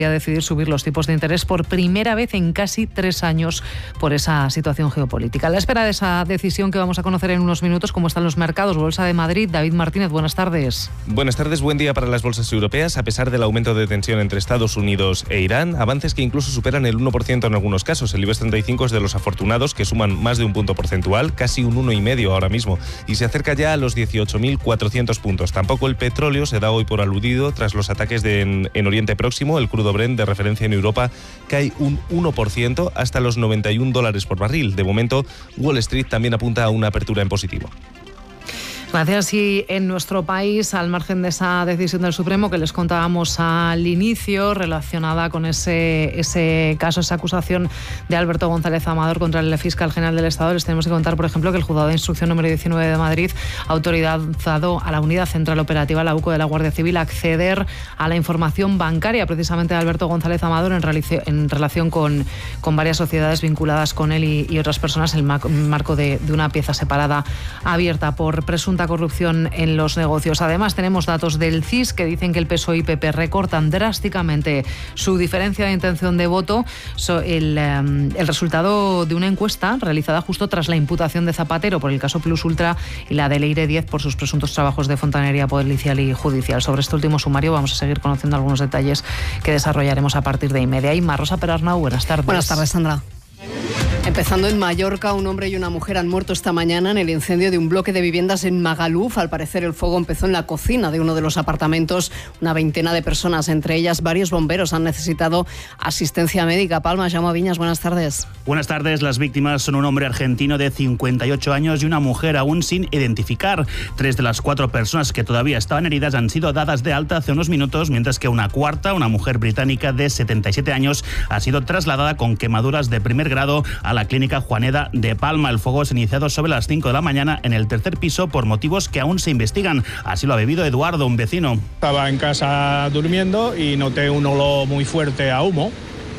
a decidir subir los tipos de interés por primera vez en casi 3 años por esa situación geopolítica. A la espera de esa decisión que vamos a conocer en unos minutos, cómo están los mercados. Bolsa de Madrid, David Martínez, buenas tardes. Buenas tardes, buen día para las bolsas europeas. A pesar del aumento de tensión entre Estados Unidos e Irán, avances que incluso superan el 1% en algunos casos. El IBEX 35 es de los afortunados, que suman más de un punto porcentual, casi un 1,5 ahora mismo, y se acerca ya a los 18.400 puntos. Tampoco el petróleo se da hoy por aludido tras los ataques en Oriente Próximo. El crudo Brent de referencia en Europa cae un 1% hasta los $91 por barril. De momento, Wall Street también apunta a una apertura en positivo. Gracias. Y en nuestro país, al margen de esa decisión del Supremo que les contábamos al inicio, relacionada con ese caso, esa acusación de Alberto González Amador contra el fiscal general del Estado, les tenemos que contar, por ejemplo, que el Juzgado de Instrucción número 19 de Madrid ha autorizado a la Unidad Central Operativa, la UCO de la Guardia Civil, a acceder a la información bancaria precisamente de Alberto González Amador en relación con varias sociedades vinculadas con él y otras personas en el marco de una pieza separada abierta por presunta corrupción en los negocios. Además, tenemos datos del CIS que dicen que el PSOE y PP recortan drásticamente su diferencia de intención de voto. El resultado de una encuesta realizada justo tras la imputación de Zapatero por el caso Plus Ultra y la de Leire 10 por sus presuntos trabajos de fontanería policial y judicial. Sobre este último sumario vamos a seguir conociendo algunos detalles que desarrollaremos a partir de 1:30. Rosa Perarnau, buenas tardes. Buenas tardes, Sandra. Empezando en Mallorca, un hombre y una mujer han muerto esta mañana en el incendio de un bloque de viviendas en Magaluf. Al parecer, el fuego empezó en la cocina de uno de los apartamentos. Una veintena de personas, entre ellas varios bomberos, han necesitado asistencia médica. Palma, Jaume Viñas, buenas tardes. Buenas tardes. Las víctimas son un hombre argentino de 58 años y una mujer aún sin identificar. 3 de las 4 personas que todavía estaban heridas han sido dadas de alta hace unos minutos, mientras que una cuarta, una mujer británica de 77 años, ha sido trasladada con quemaduras de primer grado a la clínica Juaneda de Palma. El fuego se ha iniciado sobre las 5 de la mañana en el tercer piso por motivos que aún se investigan. Así lo ha vivido Eduardo, un vecino. Estaba en casa durmiendo y noté un olor muy fuerte a humo.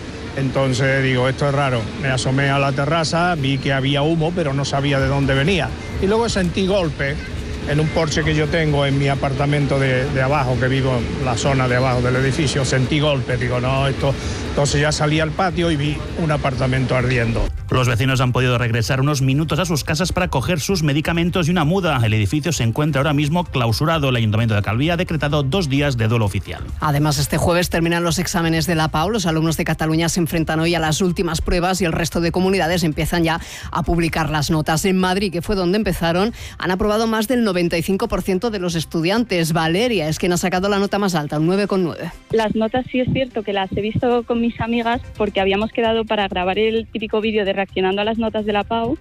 Entonces digo, esto es raro. Me asomé a la terraza, vi que había humo, pero no sabía de dónde venía. Y luego sentí golpe en un porche que yo tengo en mi apartamento de abajo, que vivo en la zona de abajo del edificio. Sentí golpe, digo, no, esto... Entonces ya salí al patio y vi un apartamento ardiendo. Los vecinos han podido regresar unos minutos a sus casas para coger sus medicamentos y una muda. El edificio se encuentra ahora mismo clausurado. El Ayuntamiento de Calví ha decretado 2 días de duelo oficial. Además, este jueves terminan los exámenes de la PAU. Los alumnos de Cataluña se enfrentan hoy a las últimas pruebas y el resto de comunidades empiezan ya a publicar las notas. En Madrid, que fue donde empezaron, han aprobado más del 95% de los estudiantes. Valeria es quien ha sacado la nota más alta, un 9,9. Las notas sí es cierto que las he visto con mis amigas porque habíamos quedado para grabar el típico vídeo de reaccionando a las notas de la PAU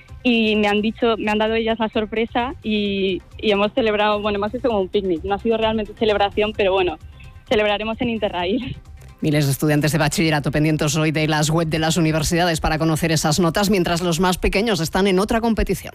y me han dado ellas la sorpresa y hemos celebrado, hemos hecho como un picnic. No ha sido realmente celebración, pero bueno, celebraremos en Interrail. Miles de estudiantes de bachillerato pendientes hoy de las web de las universidades para conocer esas notas, mientras los más pequeños están en otra competición.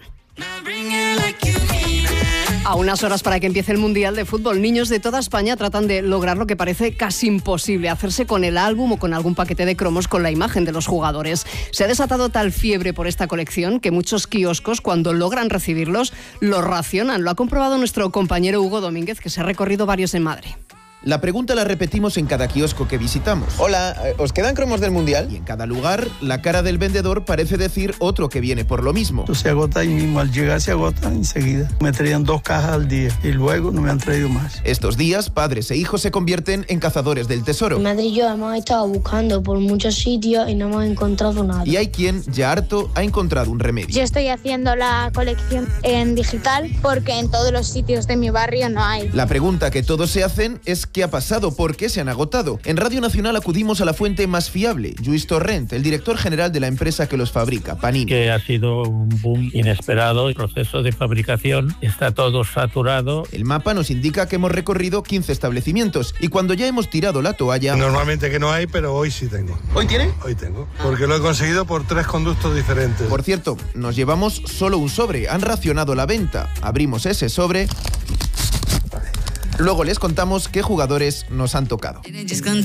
A unas horas para que empiece el Mundial de Fútbol, niños de toda España tratan de lograr lo que parece casi imposible, hacerse con el álbum o con algún paquete de cromos con la imagen de los jugadores. Se ha desatado tal fiebre por esta colección que muchos kioscos, cuando logran recibirlos, los racionan. Lo ha comprobado nuestro compañero Hugo Domínguez, que se ha recorrido varios en Madrid. La pregunta la repetimos en cada kiosco que visitamos. Hola, ¿os quedan cromos del Mundial? Y en cada lugar, la cara del vendedor parece decir otro que viene por lo mismo. Se agota ahí mismo, al llegar se agota enseguida. Me traían 2 cajas al día y luego no me han traído más. Estos días, padres e hijos se convierten en cazadores del tesoro. Mi madre y yo hemos estado buscando por muchos sitios y no hemos encontrado nada. Y hay quien, ya harto, ha encontrado un remedio. Yo estoy haciendo la colección en digital porque en todos los sitios de mi barrio no hay. La pregunta que todos se hacen es ¿qué ha pasado? ¿Por qué se han agotado? En Radio Nacional acudimos a la fuente más fiable, Lluís Torrent, el director general de la empresa que los fabrica, Panini. Que ha sido un boom inesperado, el proceso de fabricación está todo saturado. El mapa nos indica que hemos recorrido 15 establecimientos y cuando ya hemos tirado la toalla... Normalmente que no hay, pero hoy sí tengo. ¿Hoy tiene? Hoy tengo, porque lo he conseguido por 3 conductos diferentes. Por cierto, nos llevamos solo un sobre, han racionado la venta. Abrimos ese sobre... Luego les contamos qué jugadores nos han tocado. Y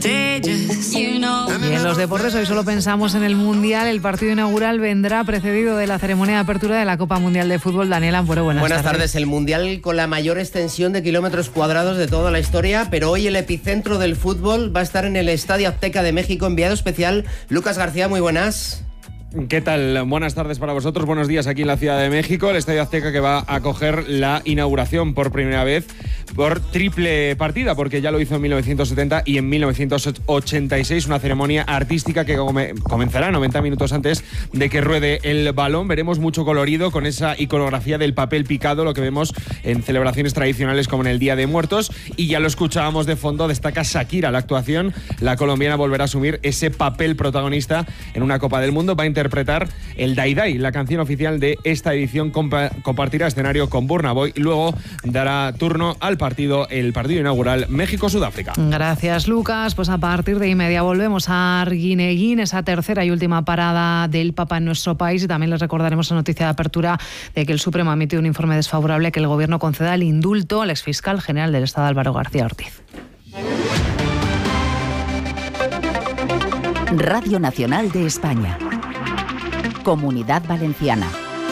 en los deportes hoy solo pensamos en el Mundial. El partido inaugural vendrá precedido de la ceremonia de apertura de la Copa Mundial de Fútbol. Daniel Ampuero, buenas tardes. El Mundial con la mayor extensión de kilómetros cuadrados de toda la historia, pero hoy el epicentro del fútbol va a estar en el Estadio Azteca de México. Enviado especial, Lucas García, muy buenas. ¿Qué tal? Buenas tardes para vosotros, buenos días aquí en la Ciudad de México, el Estadio Azteca que va a acoger la inauguración por primera vez por triple partida, porque ya lo hizo en 1970 y en 1986, una ceremonia artística que comenzará 90 minutos antes de que ruede el balón. Veremos mucho colorido con esa iconografía del papel picado, lo que vemos en celebraciones tradicionales como en el Día de Muertos, y ya lo escuchábamos de fondo, destaca Shakira la actuación. La colombiana volverá a asumir ese papel protagonista en una Copa del Mundo, va a interpretar el Dai Dai, la canción oficial de esta edición, compartirá escenario con Burna Boy y luego dará turno al el partido inaugural México-Sudáfrica. Gracias, Lucas. Pues a partir de inmediato volvemos a Arguineguín, esa tercera y última parada del Papa en nuestro país, y también les recordaremos la noticia de apertura de que el Supremo ha emitido un informe desfavorable que el Gobierno conceda el indulto al exfiscal general del Estado, Álvaro García Ortiz. Radio Nacional de España. Comunidad Valenciana.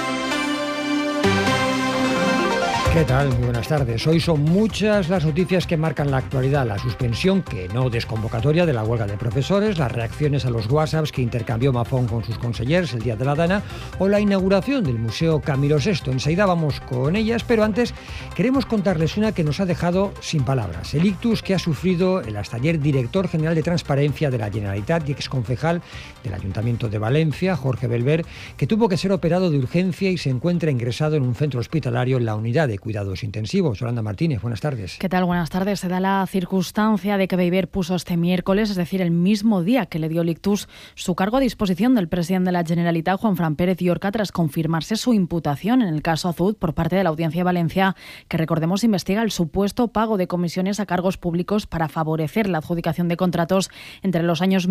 ¿Qué tal? Muy buenas tardes. Hoy son muchas las noticias que marcan la actualidad. La suspensión, que no desconvocatoria, de la huelga de profesores, las reacciones a los WhatsApps que intercambió Mazón con sus consellers el día de la Dana, o la inauguración del Museo Camilo VI. Enseguida vamos con ellas, pero antes queremos contarles una que nos ha dejado sin palabras. El ictus que ha sufrido el hasta ayer director general de Transparencia de la Generalitat y exconcejal del Ayuntamiento de Valencia, Jorge Belver, que tuvo que ser operado de urgencia y se encuentra ingresado en un centro hospitalario en la unidad de cuidados intensivos. Yolanda Martínez, buenas tardes. ¿Qué tal? Buenas tardes. Se da la circunstancia de que Belver puso este miércoles, es decir, el mismo día que le dio el ictus, su cargo a disposición del presidente de la Generalitat, Juanfran Pérez Llorca, tras confirmarse su imputación en el caso Azud por parte de la Audiencia de Valencia, que recordemos investiga el supuesto pago de comisiones a cargos públicos para favorecer la adjudicación de contratos entre los años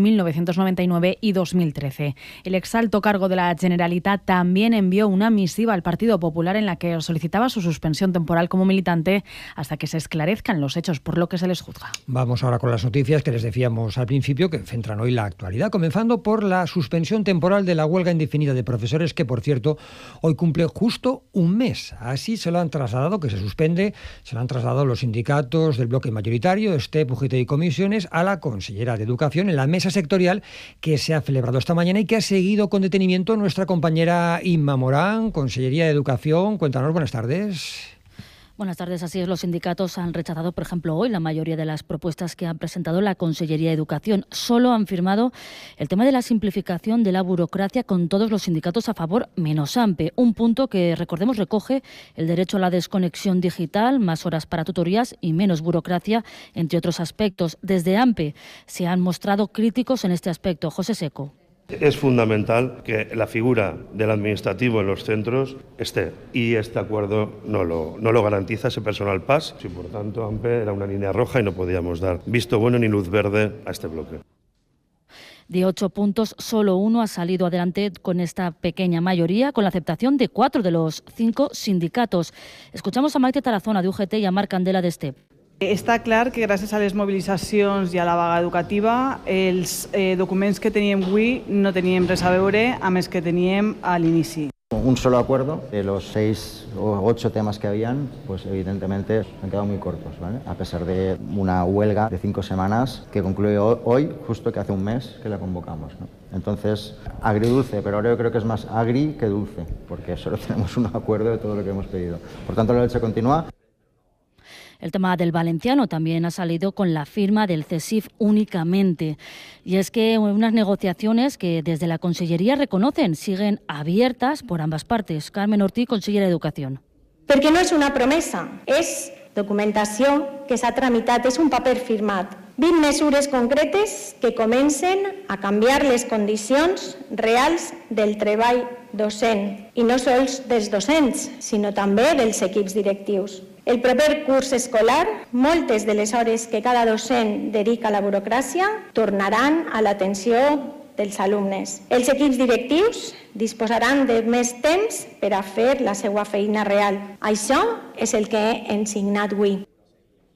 1999 y 2013. El exalto cargo de la Generalitat también envió una misiva al Partido Popular en la que solicitaba su suspensión temporal como militante hasta que se esclarezcan los hechos por lo que se les juzga. Vamos ahora con las noticias que les decíamos al principio, que centran hoy la actualidad, comenzando por la suspensión temporal de la huelga indefinida de profesores, que por cierto hoy cumple justo un mes. Así se lo han trasladado, que se suspende, se lo han trasladado los sindicatos del bloque mayoritario, STEP, UGT y comisiones, a la consellera de Educación en la mesa sectorial que se ha celebrado esta mañana y que ha seguido con detenimiento nuestra compañera Inma Morán, Consellería de Educación. Cuéntanos, buenas tardes. Buenas tardes. Así es, los sindicatos han rechazado, por ejemplo, hoy la mayoría de las propuestas que ha presentado la Consellería de Educación. Solo han firmado el tema de la simplificación de la burocracia con todos los sindicatos a favor, menos AMPE. Un punto que, recordemos, recoge el derecho a la desconexión digital, más horas para tutorías y menos burocracia, entre otros aspectos. Desde AMPE se han mostrado críticos en este aspecto. José Seco. Es fundamental que la figura del administrativo en los centros esté, y este acuerdo no lo garantiza ese personal PAS, y por tanto AMPE era una línea roja y no podíamos dar visto bueno ni luz verde a este bloque. De 8 puntos, solo uno ha salido adelante con esta pequeña mayoría, con la aceptación de 4 de los 5 sindicatos. Escuchamos a Maite Tarazona, de UGT, y a Marc Candela, de STEP. Està clar que gràcies a les mobilitzacions i a la vaga educativa els documents que teníem avui no teníem res a veure amb els que teníem a l'inici. Un solo acuerdo, de los 6 o 8 temas que habían, pues evidentemente han quedado muy cortos, ¿vale? A pesar de una huelga de 5 semanas que concluye hoy, justo que hace un mes que la convocamos, ¿no? Entonces, agridulce, pero ahora yo creo que es más agri que dulce, porque solo tenemos un acuerdo de todo lo que hemos pedido. Por tanto, la lucha continúa. El tema del valenciano también ha salido con la firma del CESIF únicamente. Y es que unas negociaciones que desde la Consellería reconocen siguen abiertas por ambas partes. Carmen Ortiz, consellera de Educación. Perquè no és una promesa, és documentació que s'ha tramitat, és un paper firmat. 20 mesures concretes que comencen a canviar les condicions reals del treball docent, i no sols dels docents, sinó també dels equips directius. El proper curs escolar, moltes de les hores que cada docent dedica a la burocràcia tornaran a l'atenció dels alumnes. Els equips directius disposaran de més temps per a fer la seva feina real. Això és el que hem signat avui.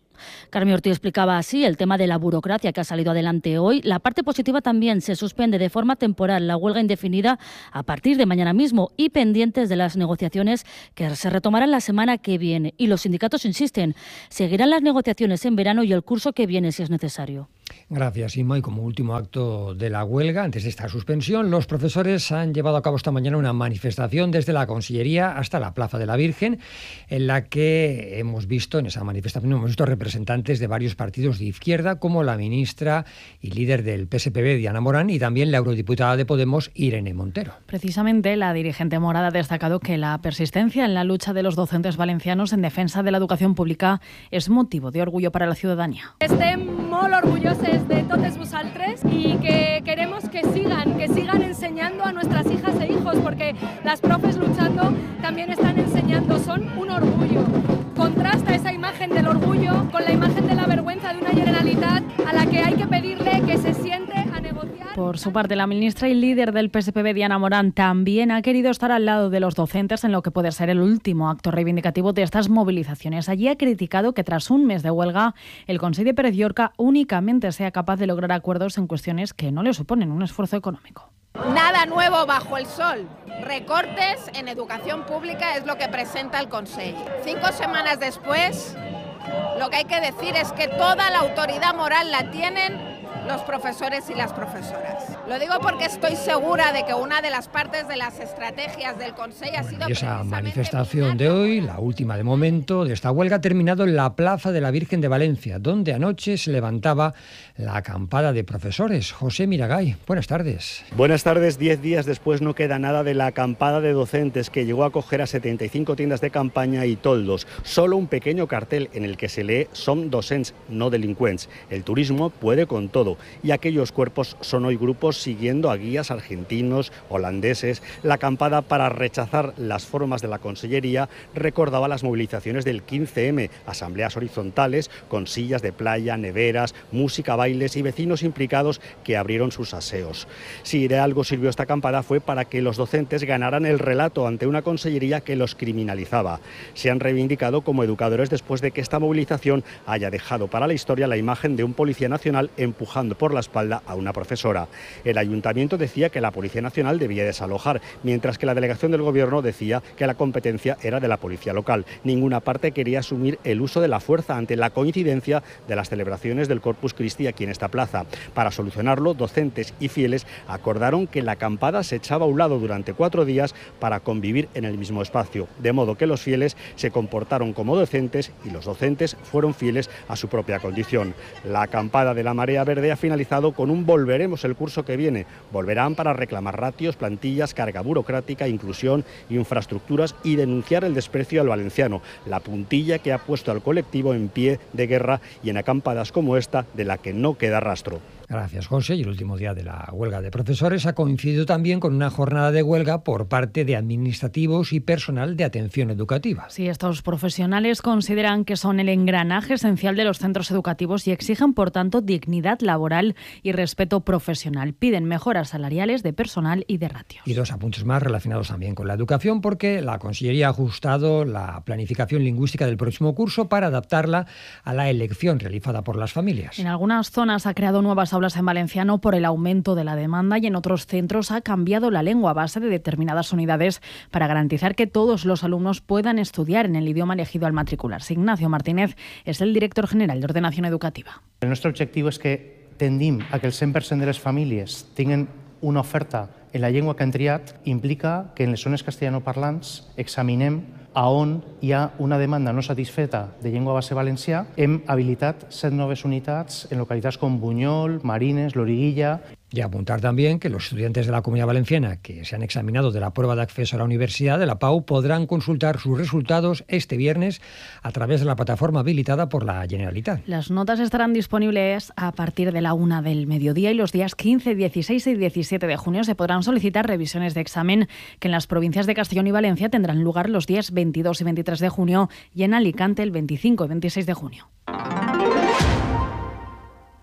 Carmen Ortiz explicaba así el tema de la burocracia que ha salido adelante hoy. La parte positiva también: se suspende de forma temporal la huelga indefinida a partir de mañana mismo y pendientes de las negociaciones que se retomarán la semana que viene. Y los sindicatos insisten, seguirán las negociaciones en verano y el curso que viene si es necesario. Gracias, Inma. Y como último acto de la huelga, antes de esta suspensión, los profesores han llevado a cabo esta mañana una manifestación desde la Consellería hasta la Plaza de la Virgen, en la que hemos visto representantes de varios partidos de izquierda, como la ministra y líder del PSPB, Diana Morán, y también la eurodiputada de Podemos, Irene Montero. Precisamente, la dirigente morada ha destacado que la persistencia en la lucha de los docentes valencianos en defensa de la educación pública es motivo de orgullo para la ciudadanía. Estem molt orgullosos de totes vosaltres y que queremos que sigan enseñando a nuestras hijas e hijos, porque las profes luchando también están enseñando, son un orgullo. Contrasta esa imagen del orgullo con la imagen de la vergüenza de una Generalitat a la que hay que pedirle que se siente a negociar. Por su parte, la ministra y líder del PSPB, Diana Morán, también ha querido estar al lado de los docentes en lo que puede ser el último acto reivindicativo de estas movilizaciones. Allí ha criticado que tras un mes de huelga, el Consell de Pérez Llorca únicamente sea capaz de lograr acuerdos en cuestiones que no le suponen un esfuerzo económico. Nada nuevo bajo el sol. Recortes en educación pública es lo que presenta el Consell. 5 semanas después, lo que hay que decir es que toda la autoridad moral la tienen los profesores y las profesoras. Lo digo porque estoy segura de que una de las partes de las estrategias del Consell ha sido... Y esa manifestación de hoy, la última de momento de esta huelga, ha terminado en la Plaza de la Virgen de Valencia, donde anoche se levantaba la acampada de profesores. José Miragay, buenas tardes. Buenas tardes. 10 días después no queda nada de la acampada de docentes que llegó a acoger a 75 tiendas de campaña y toldos. Solo un pequeño cartel en el que se lee "Som docents, no delincuents". El turismo puede con todo. Y aquellos cuerpos son hoy grupos siguiendo a guías argentinos, holandeses. La acampada para rechazar las formas de la Consellería recordaba las movilizaciones del 15M, asambleas horizontales con sillas de playa, neveras, música, bailes y vecinos implicados que abrieron sus aseos. Si de algo sirvió esta acampada fue para que los docentes ganaran el relato ante una Consellería que los criminalizaba. Se han reivindicado como educadores después de que esta movilización haya dejado para la historia la imagen de un policía nacional empujando por la espalda a una profesora. El ayuntamiento decía que la Policía Nacional debía desalojar, mientras que la delegación del Gobierno decía que la competencia era de la policía local. Ninguna parte quería asumir el uso de la fuerza ante la coincidencia de las celebraciones del Corpus Christi aquí en esta plaza. Para solucionarlo, docentes y fieles acordaron que la acampada se echaba a un lado durante 4 días para convivir en el mismo espacio, de modo que los fieles se comportaron como docentes y los docentes fueron fieles a su propia condición. La acampada de la Marea Verde ha finalizado con un volveremos el curso que viene. Volverán para reclamar ratios, plantillas, carga burocrática, inclusión, infraestructuras y denunciar el desprecio al valenciano, la puntilla que ha puesto al colectivo en pie de guerra y en acampadas como esta de la que no queda rastro. Gracias, José. Y el último día de la huelga de profesores ha coincidido también con una jornada de huelga por parte de administrativos y personal de atención educativa. Sí, estos profesionales consideran que son el engranaje esencial de los centros educativos y exigen, por tanto, dignidad laboral y respeto profesional. Piden mejoras salariales de personal y de ratios. Y 2 apuntes más relacionados también con la educación, porque la Consellería ha ajustado la planificación lingüística del próximo curso para adaptarla a la elección realizada por las familias. En algunas zonas ha creado nuevas aulas en valenciano por el aumento de la demanda y en otros centros ha cambiado la lengua base de determinadas unidades para garantizar que todos los alumnos puedan estudiar en el idioma elegido al matricularse. Ignacio Martínez es el director general de Ordenación Educativa. El nostre objectiu és que tendim a que el 100% de les famílies tinguin una oferta en la llengua que han triat. Implica que en les zones castellanoparlants examinem a on hi ha una demanda no satisfeta de llengua base valencià. Hem habilitat 7 noves unitats en localitats com Buñol, Marines, Loriguilla. Y apuntar también que los estudiantes de la Comunidad Valenciana que se han examinado de la prueba de acceso a la universidad de la PAU podrán consultar sus resultados este viernes a través de la plataforma habilitada por la Generalitat. Las notas estarán disponibles a partir de la 1 del mediodía y los días 15, 16 y 17 de junio se podrán solicitar revisiones de examen que en las provincias de Castellón y Valencia tendrán lugar los días 22 y 23 de junio y en Alicante el 25 y 26 de junio.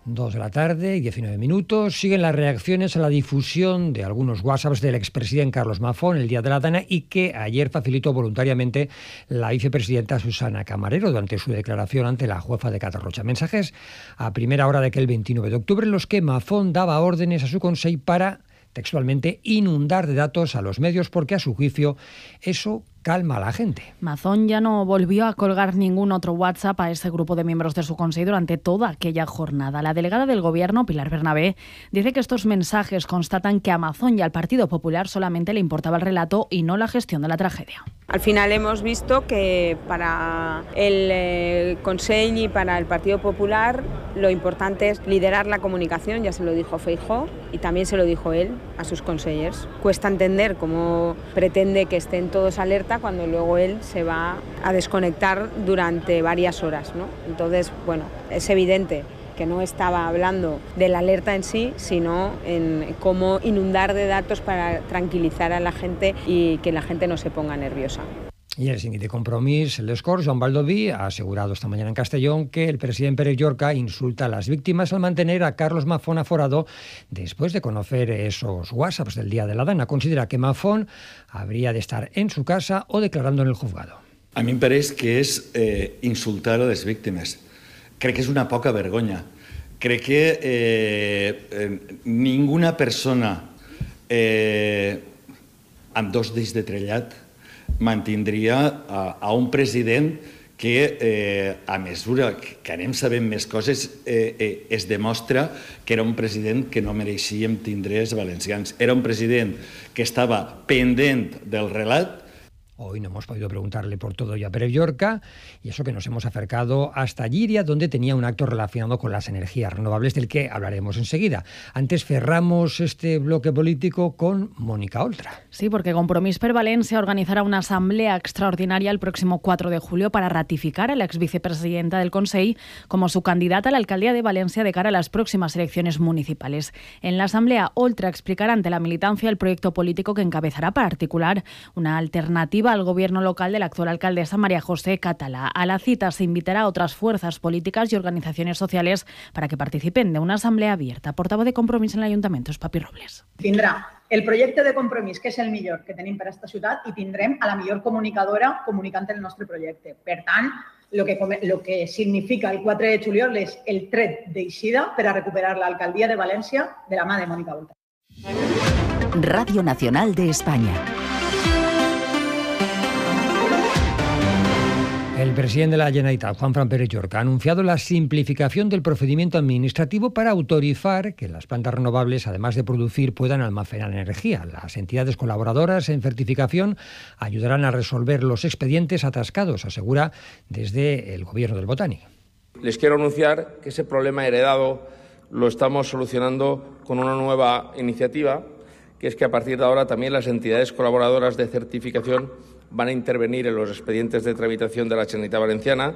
2 de la tarde y 19 minutos. Siguen las reacciones a la difusión de algunos WhatsApps del expresidente Carlos Mazón el día de la Dana y que ayer facilitó voluntariamente la vicepresidenta Susana Camarero durante su declaración ante la jueza de Catarroja. Mensajes a primera hora de aquel 29 de octubre en los que Mazón daba órdenes a su consejo para, textualmente, inundar de datos a los medios porque, a su juicio, eso calma a la gente. Mazón ya no volvió a colgar ningún otro WhatsApp a ese grupo de miembros de su consejo durante toda aquella jornada. La delegada del Gobierno, Pilar Bernabé, dice que estos mensajes constatan que a Mazón y al Partido Popular solamente le importaba el relato y no la gestión de la tragedia. Al final hemos visto que para el Consell y para el Partido Popular lo importante es liderar la comunicación, ya se lo dijo Feijóo y también se lo dijo él a sus consellers. Cuesta entender cómo pretende que estén todos alerta cuando luego él se va a desconectar durante varias horas, ¿no? Entonces, bueno, es evidente que no estaba hablando de la alerta en sí, sino en cómo inundar de datos para tranquilizar a la gente y que la gente no se ponga nerviosa. Y el síndic de Compromís, el Corts, Joan Baldoví, ha asegurado esta mañana en Castellón que el presidente Pérez Llorca insulta a las víctimas al mantener a Carlos Mazón aforado después de conocer esos WhatsApps del día de la Dana. Considera que Mazón habría de estar en su casa o declarando en el juzgado. A mi em pareix que és insultar a les víctimes. Crec que és una poca vergonya. Crec que ninguna persona amb dos dits de trellat mantindria a un president que, a mesura que anem sabent més coses, es demostra que era un president que no mereixíem tindre els valencians. Era un president que estava pendent del relat. Hoy no hemos podido preguntarle por todo a Pérez Llorca, y eso que nos hemos acercado hasta Llíria, donde tenía un acto relacionado con las energías renovables, del que hablaremos enseguida. Antes cerramos este bloque político con Mónica Oltra. Sí, porque Compromís per Valencia organizará una asamblea extraordinaria el próximo 4 de julio para ratificar a la exvicepresidenta del Consell como su candidata a la alcaldía de Valencia de cara a las próximas elecciones municipales. En la asamblea, Oltra explicará ante la militancia el proyecto político que encabezará para articular una alternativa al gobierno local de la actual alcaldesa María José Catalá. A la cita se invitará a otras fuerzas políticas y organizaciones sociales para que participen de una asamblea abierta. Portavoz de Compromís en el Ayuntamiento és Papi Robles. Tindrà el projecte de Compromís, que és el millor que tenim per a esta ciutat, i tindrem a la millor comunicadora comunicant el nostre projecte. Per tant, lo que significa el 4 de juliol és el tret d'eixida per a recuperar l'alcaldia de València de la mà de Mónica Oltra. Radio Nacional de España. El presidente de la Generalitat, Juanfran Pérez Llorca, ha anunciado la simplificación del procedimiento administrativo para autorizar que las plantas renovables, además de producir, puedan almacenar energía. Las entidades colaboradoras en certificación ayudarán a resolver los expedientes atascados, asegura desde el Gobierno del Botánico. Les quiero anunciar que ese problema heredado lo estamos solucionando con una nueva iniciativa, que es que a partir de ahora también las entidades colaboradoras de certificación van a intervenir en los expedientes de tramitación de la Generalitat Valenciana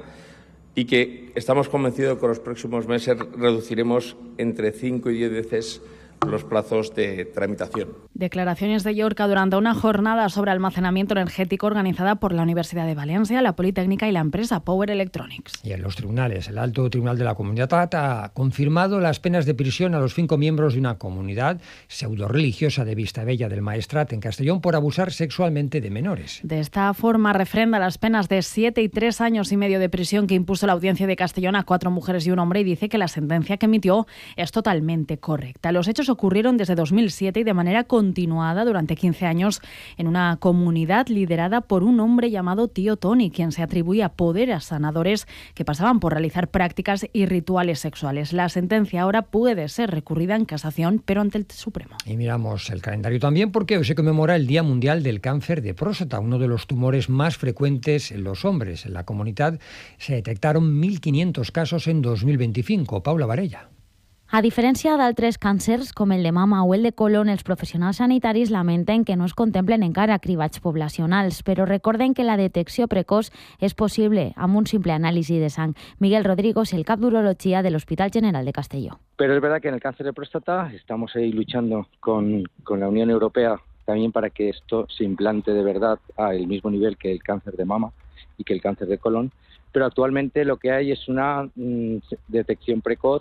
y que estamos convencidos que en los próximos meses reduciremos entre 5 y 10 veces los plazos de tramitación. Declaraciones de Llorca durante una jornada sobre almacenamiento energético organizada por la Universidad de Valencia, la Politécnica y la empresa Power Electronics. Y en los tribunales, el Alto Tribunal de la Comunidad ha confirmado las penas de prisión a los 5 miembros de una comunidad pseudo-religiosa de Vistabella del Maestrat en Castellón por abusar sexualmente de menores. De esta forma refrenda las penas de 7 y 3 años y medio de prisión que impuso la Audiencia de Castellón a 4 mujeres y un hombre y dice que la sentencia que emitió es totalmente correcta. Los hechos ocurrieron desde 2007 y de manera continuada durante 15 años en una comunidad liderada por un hombre llamado Tío Tony, quien se atribuía poder a sanadores que pasaban por realizar prácticas y rituales sexuales. La sentencia ahora puede ser recurrida en casación, pero ante el Supremo. Y miramos el calendario también porque hoy se conmemora el Día Mundial del Cáncer de Próstata, uno de los tumores más frecuentes en los hombres. En la comunidad se detectaron 1.500 casos en 2025. Paula Varella. A diferència d'altres càncers, com el de mama o el de colon, els professionals sanitaris lamenten que no es contemplen encara cribratge poblacionals, però recorden que la detecció precoç és possible amb un simple anàlisi de sang. Miguel Rodrigo és el cap d'urologia de l'Hospital General de Castelló. Pero es verdad que en el cáncer de próstata estamos ahí luchando con la Unión Europea también para que esto se implante de verdad al mismo nivel que el cáncer de mama y que el cáncer de colon, pero actualmente lo que hay es una detección precoz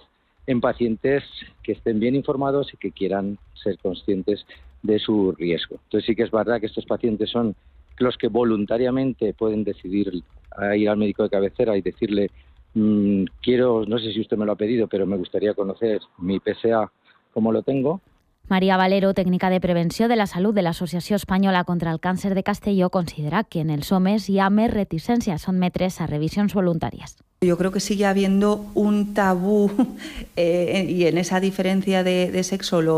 en pacientes que estén bien informados y que quieran ser conscientes de su riesgo. Entonces sí que es verdad que estos pacientes son los que voluntariamente pueden decidir ir al médico de cabecera y decirle quiero, no sé si usted me lo ha pedido, pero me gustaría conocer mi PSA, cómo lo tengo. María Valero, tècnica de prevenció de la salut de l'Associació Espanyola contra el Càncer de Castelló, considera que en el SOMES hi ha més reticència a sotmetre's a revisions voluntàries. Yo creo que sigue habiendo un tabú y en esa diferencia de sexo